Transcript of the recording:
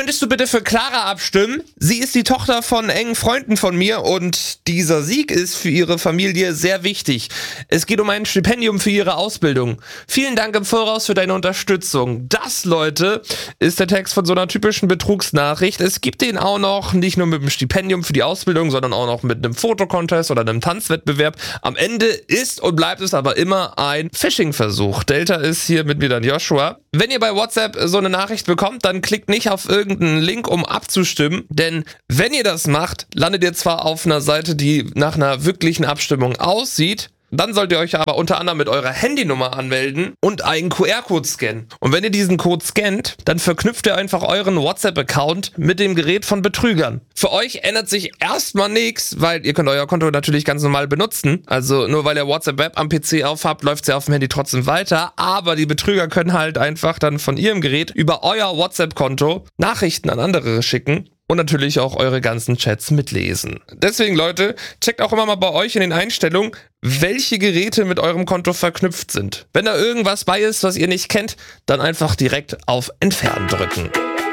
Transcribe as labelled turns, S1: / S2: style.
S1: Könntest du bitte für Clara abstimmen? Sie ist die Tochter von engen Freunden von mir und dieser Sieg ist für ihre Familie sehr wichtig. Es geht um ein Stipendium für ihre Ausbildung. Vielen Dank im Voraus für deine Unterstützung. Das, Leute, ist der Text von so einer typischen Betrugsnachricht. Es gibt den auch noch nicht nur mit einem Stipendium für die Ausbildung, sondern auch noch mit einem Fotocontest oder einem Tanzwettbewerb. Am Ende ist und bleibt es aber immer ein Phishing-Versuch. Delta ist hier mit mir dann Joshua. Wenn ihr bei WhatsApp so eine Nachricht bekommt, dann klickt nicht auf irgendeinen Link, um abzustimmen, denn wenn ihr das macht, landet ihr zwar auf einer Seite, die nach einer wirklichen Abstimmung aussieht, dann sollt ihr euch aber unter anderem mit eurer Handynummer anmelden und einen QR-Code scannen. Und wenn ihr diesen Code scannt, dann verknüpft ihr einfach euren WhatsApp-Account mit dem Gerät von Betrügern. Für euch ändert sich erstmal nichts, weil ihr könnt euer Konto natürlich ganz normal benutzen. Also nur weil ihr WhatsApp Web am PC aufhabt, läuft es ja auf dem Handy trotzdem weiter. Aber die Betrüger können halt einfach dann von ihrem Gerät über euer WhatsApp-Konto Nachrichten an andere schicken. Und natürlich auch eure ganzen Chats mitlesen. Deswegen, Leute, checkt auch immer mal bei euch in den Einstellungen, welche Geräte mit eurem Konto verknüpft sind. Wenn da irgendwas bei ist, was ihr nicht kennt, dann einfach direkt auf Entfernen drücken.